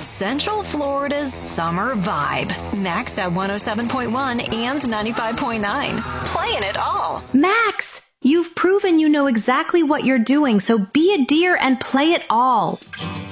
Central Florida's summer vibe. Max at 107.1 and 95.9. Playing it all. Max, you've proven you know exactly what you're doing, so be a dear and play it all.